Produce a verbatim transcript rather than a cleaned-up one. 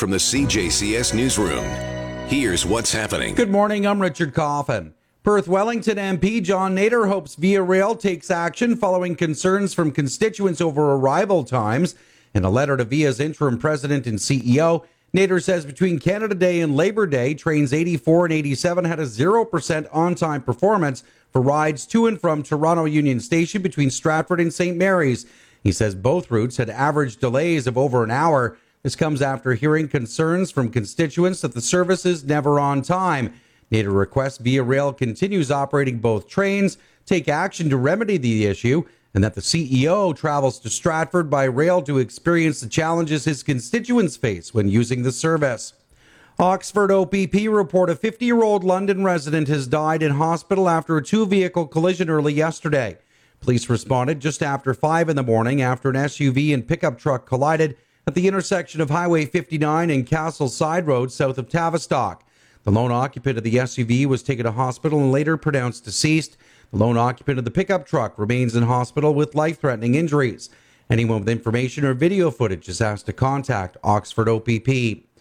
from the C J C S newsroom. Here's what's happening. Good morning, I'm Richard Coffin. Perth Wellington M P John Nader hopes Via Rail takes action following concerns from constituents over arrival times. In a letter to Via's interim president and C E O, Nader says between Canada Day and Labor Day, trains eighty-four and eighty-seven had a zero percent on-time performance for rides to and from Toronto Union Station between Stratford and Saint Mary's. He says both routes had average delays of over an hour. This comes after hearing concerns from constituents that the service is never on time. Nader requests Via Rail continues operating both trains, take action to remedy the issue, and that the C E O travels to Stratford by rail to experience the challenges his constituents face when using the service. Oxford O P P report a fifty-year-old London resident has died in hospital after a two-vehicle collision early yesterday. Police responded just after five in the morning after an S U V and pickup truck collided at the intersection of Highway fifty-nine and Castle Side Road south of Tavistock. The lone occupant of the S U V was taken to hospital and later pronounced deceased. The lone occupant of the pickup truck remains in hospital with life-threatening injuries. Anyone with information or video footage is asked to contact Oxford O P P.